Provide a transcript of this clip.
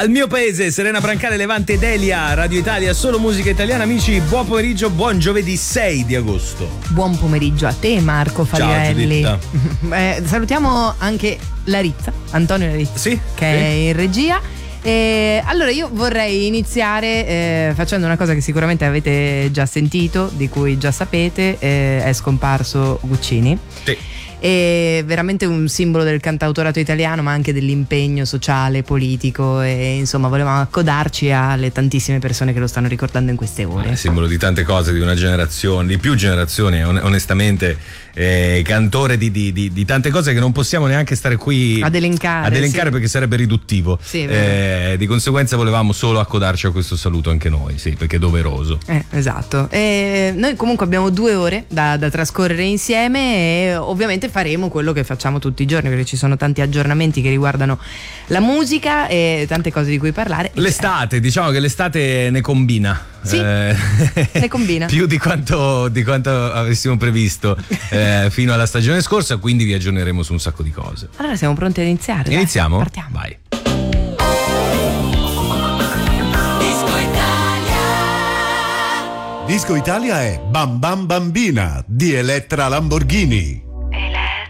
Al mio paese, Serena Brancale, Levante ed Elia, Radio Italia, solo musica italiana. Amici, buon pomeriggio, buon giovedì 6 di agosto. Buon pomeriggio a te, Marco Falielli. Ciao, salutiamo anche Larizza, Antonio Larizza, sì, che è in regia. Allora io vorrei iniziare facendo una cosa che sicuramente avete già sentito, di cui già sapete, è scomparso Guccini. Sì. È veramente un simbolo del cantautorato italiano, ma anche dell'impegno sociale, politico, e insomma volevamo accodarci alle tantissime persone che lo stanno ricordando in queste ore. È simbolo di tante cose, di una generazione, di più generazioni, onestamente, cantore di tante cose che non possiamo neanche stare qui ad elencare sì. Perché sarebbe riduttivo. Sì, di conseguenza volevamo solo accodarci a questo saluto anche noi, sì, perché è doveroso. Esatto. Noi comunque abbiamo 2 ore da trascorrere insieme e ovviamente faremo quello che facciamo tutti i giorni, perché ci sono tanti aggiornamenti che riguardano la musica e tante cose di cui parlare. L'estate, diciamo che l'estate ne combina. Sì, ne combina più di quanto avessimo previsto fino alla stagione scorsa, quindi vi aggiorneremo su un sacco di cose. Allora siamo pronti ad iniziare. Iniziamo? Dai, partiamo. Vai. Disco Italia è Bam Bam Bambina di Elettra Lamborghini.